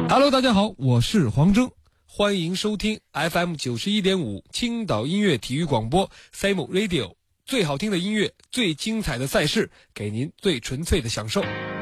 Hello， 大家好，我是黄峥，欢迎收听 FM 91.5青岛音乐体育广播 SAMO Radio， 最好听的音乐，最精彩的赛事，给您最纯粹的享受。